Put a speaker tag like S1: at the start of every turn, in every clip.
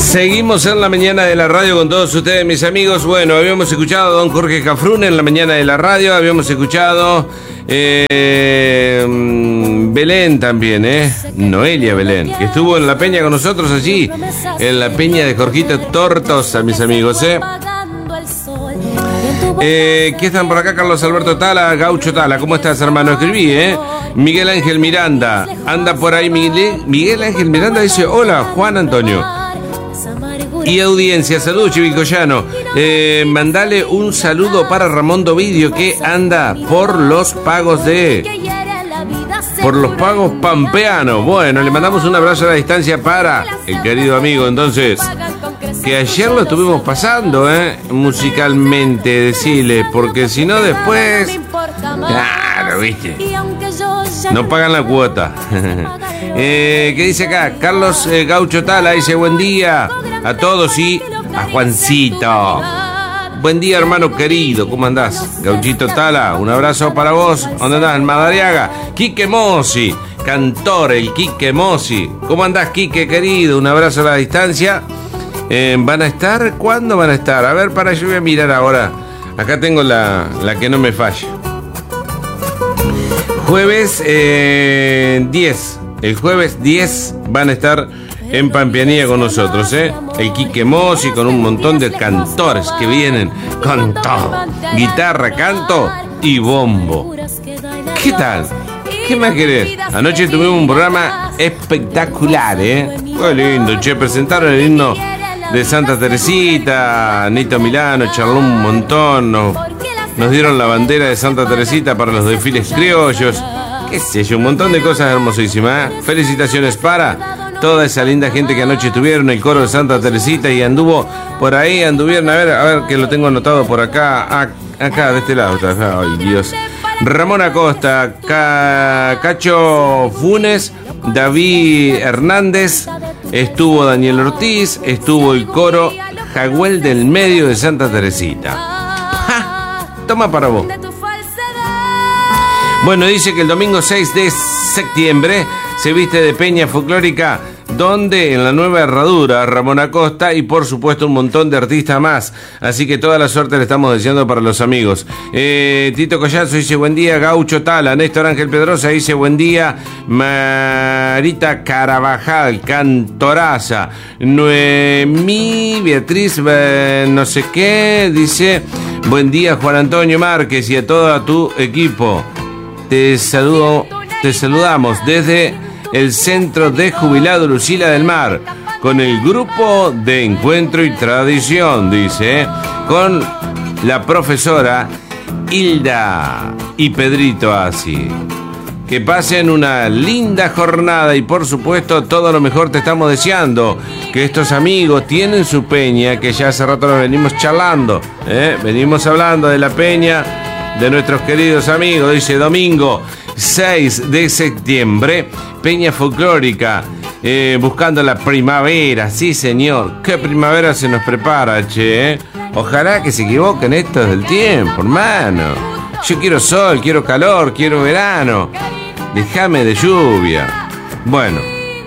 S1: Seguimos en la mañana de la radio con todos ustedes, mis amigos. Bueno, habíamos escuchado a don Jorge Cafrune en la mañana de la radio. Habíamos escuchado Belén también, Noelia Belén, que estuvo en la peña con nosotros allí, en la peña de Jorgito Tortosa, mis amigos, ¿Qué están por acá? Carlos Alberto Tala, Gaucho Tala, ¿cómo estás, hermano? Escribí, Miguel Ángel Miranda, anda por ahí. Miguel Ángel Miranda dice: hola, Juan Antonio. Y audiencia, saludos, Chivicoyano. Mandale un saludo para Ramón Dovidio, que anda por los pagos pampeanos. Bueno, le mandamos un abrazo a la distancia para el querido amigo, entonces, que ayer lo estuvimos pasando, musicalmente, decirle, porque si no después, claro, viste, no pagan la cuota. ¿Qué dice acá? Carlos Gaucho Tala dice: buen día a todos y a Juancito. Buen día, hermano querido, ¿cómo andás? Gauchito Tala, un abrazo para vos. ¿Dónde andás? En Madariaga. Quique Mossi, cantor, el Quique Mossi. ¿Cómo andás, Quique querido? Un abrazo a la distancia. ¿Van a estar? ¿Cuándo van a estar? A ver, yo voy a mirar ahora. Acá tengo la que no me falla. Jueves 10. El jueves 10 van a estar en Pampeanía con nosotros, El Quique Mossi, con un montón de cantores que vienen con todo. Guitarra, canto y bombo. ¿Qué tal? ¿Qué más querés? Anoche tuvimos un programa espectacular, Fue lindo, presentaron el himno de Santa Teresita, Nito Milano charló un montón, nos dieron la bandera de Santa Teresita para los desfiles criollos, qué sé yo, un montón de cosas hermosísimas, Felicitaciones para toda esa linda gente que anoche estuvieron, el coro de Santa Teresita, y anduvo por ahí, anduvieron, a ver que lo tengo anotado por acá, acá de este lado, ay Dios, Ramón Acosta, Cacho Funes, David Hernández, estuvo Daniel Ortiz, estuvo el coro Jagüel del Medio de Santa Teresita. ¡Ja! Toma para vos. Bueno, dice que el domingo 6 de septiembre se viste de peña folclórica, donde en la Nueva Herradura, Ramón Acosta y por supuesto un montón de artistas más. Así que toda la suerte le estamos deseando para los amigos. Tito Collazo dice: buen día, Gaucho Tala. Néstor Ángel Pedrosa dice: buen día, Marita Carabajal, cantoraza. Noemí Beatriz, no sé qué, dice: buen día, Juan Antonio Márquez, y a todo tu equipo. Te saludamos desde el Centro de Jubilado Lucila del Mar, con el grupo de Encuentro y Tradición, dice, con la profesora Hilda y Pedrito así. Que pasen una linda jornada y por supuesto todo lo mejor te estamos deseando. Que estos amigos tienen su peña, que ya hace rato nos venimos charlando, venimos hablando de la peña de nuestros queridos amigos. Dice: domingo 6 de septiembre, peña folclórica, buscando la primavera. Sí, señor, qué primavera se nos prepara, Ojalá que se equivoquen estos del tiempo, hermano. Yo quiero sol, quiero calor, quiero verano. Déjame de lluvia. Bueno.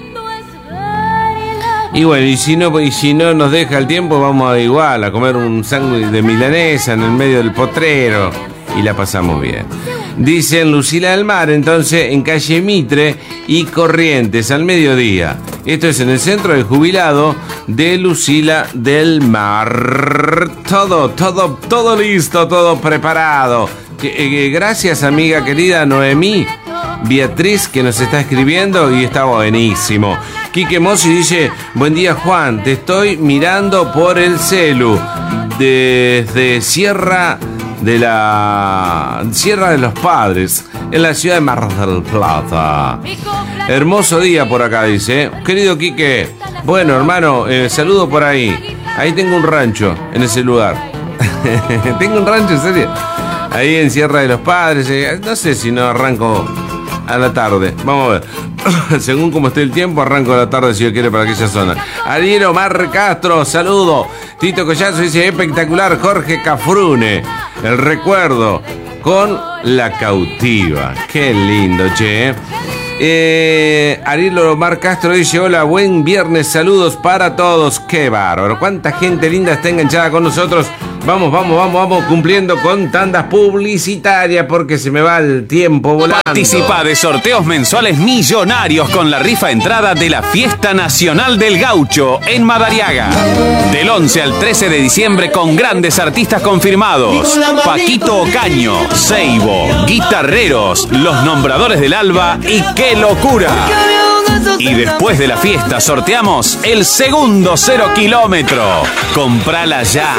S1: Y bueno, y si no nos deja el tiempo, vamos igual a comer un sándwich de milanesa en el medio del potrero y la pasamos bien. Dicen Lucila del Mar, entonces, en calle Mitre y Corrientes, al mediodía. Esto es en el Centro de Jubilado de Lucila del Mar. Todo listo, todo preparado. Gracias, amiga querida Noemí Beatriz, que nos está escribiendo y está buenísimo. Quique Mossi dice: buen día, Juan, te estoy mirando por el celu desde Sierra de los Padres, en la ciudad de Mar del Plata. Hermoso día por acá, dice. Querido Quique, bueno, hermano, saludo por ahí. Ahí tengo un rancho, en ese lugar. Tengo un rancho, en serio. Ahí en Sierra de los Padres. No sé si no arranco a la tarde. Vamos a ver. Según como esté el tiempo, arranco a la tarde si Dios quiere para aquella zona. Ariel Omar Castro, saludo. Tito Collazo dice: espectacular, Jorge Cafrune. El recuerdo con La Cautiva. Qué lindo, che. Ariel Omar Castro dice: hola, buen viernes, saludos para todos. Qué bárbaro, cuánta gente linda está enganchada con nosotros. Vamos cumpliendo con tandas publicitarias porque se me va el tiempo volando.
S2: Participa de sorteos mensuales millonarios con la rifa entrada de la Fiesta Nacional del Gaucho en Madariaga. Del 11 al 13 de diciembre con grandes artistas confirmados: Paquito Ocaño, Seibo, Guitarreros, Los Nombradores del Alba y ¡Qué locura! Y después de la fiesta sorteamos el segundo 0 kilómetro. Comprala ya.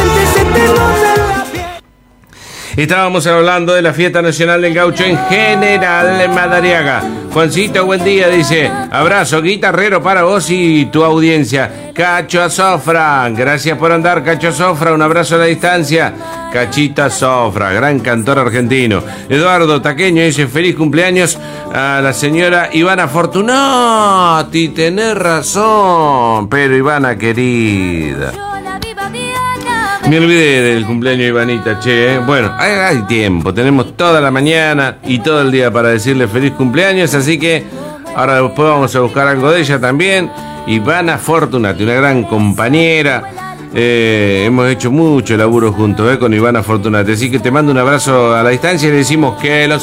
S1: Estábamos hablando de la Fiesta Nacional del Gaucho en general en Madariaga. Juancito, buen día, dice: abrazo guitarrero para vos y tu audiencia. Cacho Azofra, gracias por andar, Cacho Azofra, un abrazo a la distancia. Cachita Azofra, gran cantor argentino. Eduardo Taqueño dice: feliz cumpleaños a la señora Ivana Fortunati. Tenés razón, pero Ivana querida, me olvidé del cumpleaños de Ivanita, che. Bueno, hay tiempo, tenemos toda la mañana y todo el día para decirle feliz cumpleaños, así que ahora después vamos a buscar algo de ella también. Ivana Fortunati, una gran compañera. Hemos hecho mucho laburo juntos con Ivana Fortunati, así que te mando un abrazo a la distancia y le decimos que los